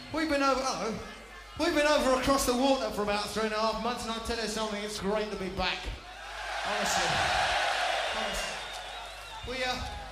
We've been over. Hello. We've been over across the water for about 3.5 months, and I tell you something, it's great to be back. Honestly.